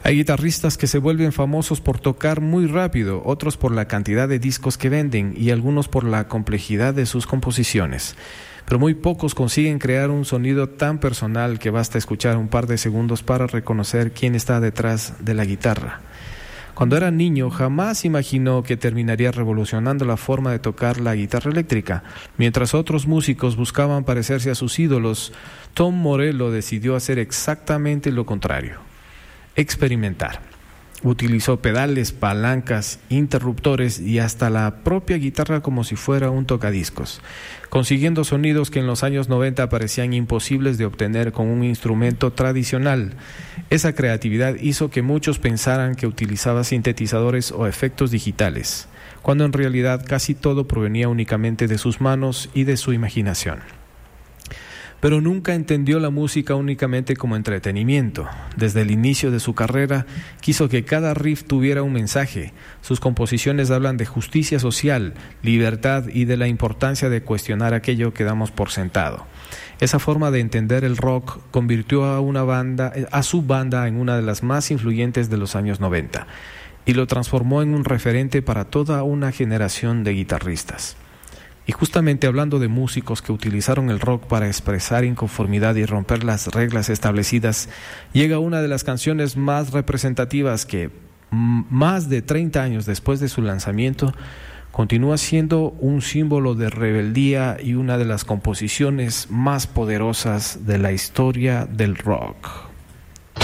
Hay guitarristas que se vuelven famosos por tocar muy rápido, otros por la cantidad de discos que venden y algunos por la complejidad de sus composiciones. Pero muy pocos consiguen crear un sonido tan personal que basta escuchar un par de segundos para reconocer quién está detrás de la guitarra. Cuando era niño, jamás imaginó que terminaría revolucionando la forma de tocar la guitarra eléctrica. Mientras otros músicos buscaban parecerse a sus ídolos, Tom Morello decidió hacer exactamente lo contrario: experimentar. Utilizó pedales, palancas, interruptores y hasta la propia guitarra como si fuera un tocadiscos, consiguiendo sonidos que en los años 90 parecían imposibles de obtener con un instrumento tradicional. Esa creatividad hizo que muchos pensaran que utilizaba sintetizadores o efectos digitales, cuando en realidad casi todo provenía únicamente de sus manos y de su imaginación. Pero nunca entendió la música únicamente como entretenimiento. Desde el inicio de su carrera, quiso que cada riff tuviera un mensaje. Sus composiciones hablan de justicia social, libertad y de la importancia de cuestionar aquello que damos por sentado. Esa forma de entender el rock convirtió a su banda en una de las más influyentes de los años 90 y lo transformó en un referente para toda una generación de guitarristas. Y justamente hablando de músicos que utilizaron el rock para expresar inconformidad y romper las reglas establecidas, llega una de las canciones más representativas que, más de 30 años después de su lanzamiento, continúa siendo un símbolo de rebeldía y una de las composiciones más poderosas de la historia del rock.